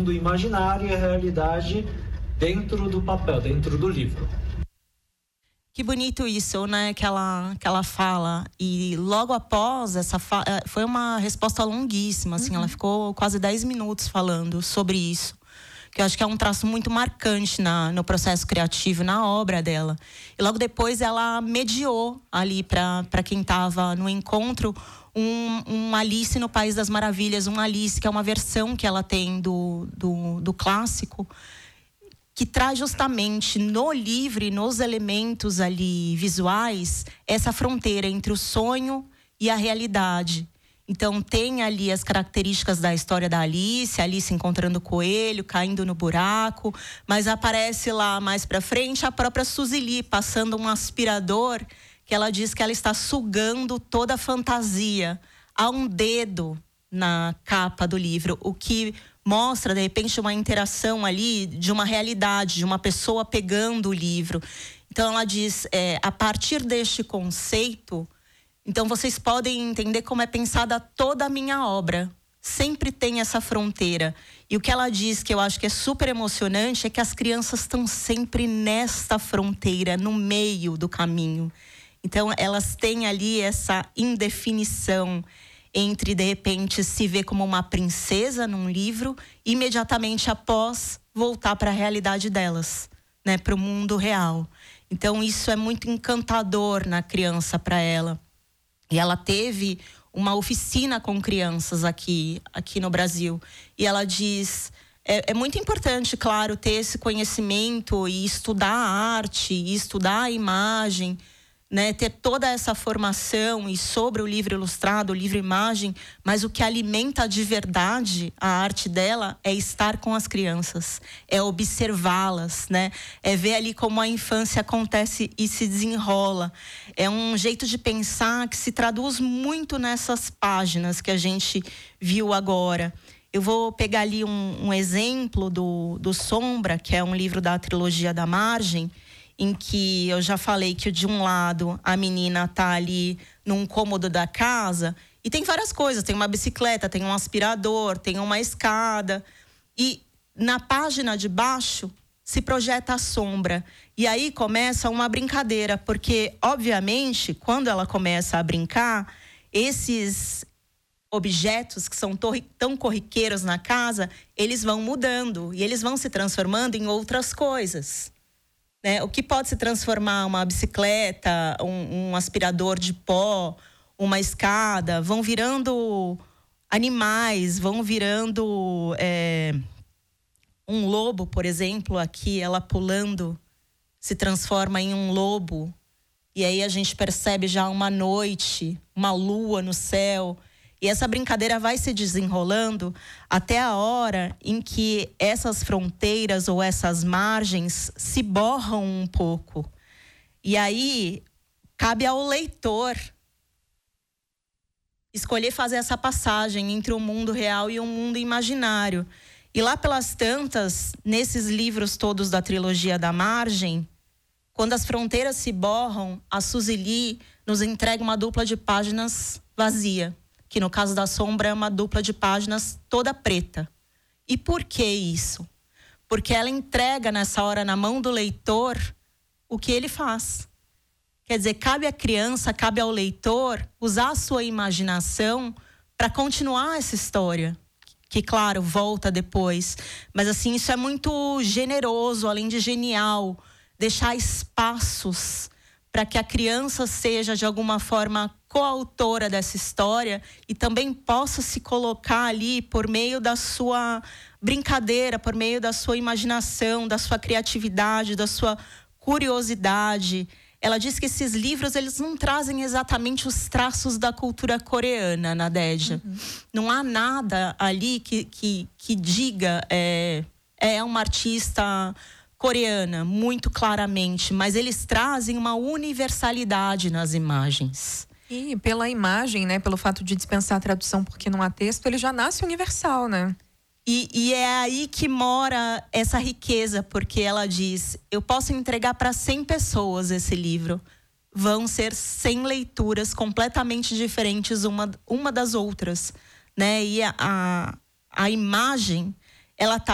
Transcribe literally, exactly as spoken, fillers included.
mundo imaginário e a realidade dentro do papel, dentro do livro. Que bonito isso, né, que ela, que ela fala. E logo após essa fala, foi uma resposta longuíssima, assim, uhum. Ela ficou quase dez minutos falando sobre isso. Que eu acho que é um traço muito marcante na, no processo criativo, na obra dela. E logo depois ela mediou ali para quem estava no encontro um, um Alice no País das Maravilhas, um Alice que é uma versão que ela tem do, do, do clássico, que traz justamente no livro e nos elementos ali visuais essa fronteira entre o sonho e a realidade. Então tem ali as características da história da Alice, a Alice encontrando o coelho, caindo no buraco, mas aparece lá mais pra frente a própria Suzy passando um aspirador, que ela diz que ela está sugando toda a fantasia. Há um dedo na capa do livro, o que mostra, de repente, uma interação ali de uma realidade, de uma pessoa pegando o livro. Então ela diz, é, a partir deste conceito, então vocês podem entender como é pensada toda a minha obra. Sempre tem essa fronteira. E o que ela diz, que eu acho que é super emocionante, é que as crianças estão sempre nesta fronteira, no meio do caminho. Então elas têm ali essa indefinição entre, de repente, se ver como uma princesa num livro, imediatamente após voltar para a realidade delas, né, para o mundo real. Então isso é muito encantador na criança para ela. E ela teve uma oficina com crianças aqui, aqui no Brasil. E ela diz, é, é muito importante, claro, ter esse conhecimento e estudar a arte, e estudar a imagem, né, ter toda essa formação e sobre o livro ilustrado, o livro imagem, mas o que alimenta de verdade a arte dela é estar com as crianças, é observá-las, né, é ver ali como a infância acontece e se desenrola. É um jeito de pensar que se traduz muito nessas páginas que a gente viu agora. Eu vou pegar ali um, um exemplo do, do Sombra, que é um livro da trilogia da Margem, em que eu já falei que de um lado a menina tá ali num cômodo da casa e tem várias coisas, tem uma bicicleta, tem um aspirador, tem uma escada, e na página de baixo se projeta a sombra. E aí começa uma brincadeira, porque obviamente quando ela começa a brincar, esses objetos que são tão corriqueiros na casa, eles vão mudando e eles vão se transformando em outras coisas. Né? O que pode se transformar uma bicicleta, um, um aspirador de pó, uma escada, vão virando animais, vão virando é, um lobo, por exemplo, aqui ela pulando se transforma em um lobo. E aí a gente percebe já uma noite, uma lua no céu. E essa brincadeira vai se desenrolando até a hora em que essas fronteiras ou essas margens se borram um pouco. E aí cabe ao leitor escolher fazer essa passagem entre o mundo real e o mundo imaginário. E lá pelas tantas, nesses livros todos da trilogia da Margem, quando as fronteiras se borram, a Suzy nos entrega uma dupla de páginas vazia, que no caso da Sombra é uma dupla de páginas toda preta. E por que isso? Porque ela entrega nessa hora na mão do leitor o que ele faz. Quer dizer, cabe à criança, cabe ao leitor usar a sua imaginação para continuar essa história, que claro, volta depois. Mas assim, isso é muito generoso, além de genial, deixar espaços para que a criança seja, de alguma forma, coautora dessa história e também possa se colocar ali por meio da sua brincadeira, por meio da sua imaginação, da sua criatividade, da sua curiosidade. Ela diz que esses livros, eles não trazem exatamente os traços da cultura coreana, Nadégia. Uhum. Não há nada ali que, que, que diga é, é uma artista coreana, muito claramente, mas eles trazem uma universalidade nas imagens. E pela imagem, né, pelo fato de dispensar a tradução porque não há texto, ele já nasce universal, né? E, e é aí que mora essa riqueza, porque ela diz, eu posso entregar para cem pessoas esse livro. Vão ser cem leituras completamente diferentes uma, uma das outras, né? E a, a, a imagem, ela tá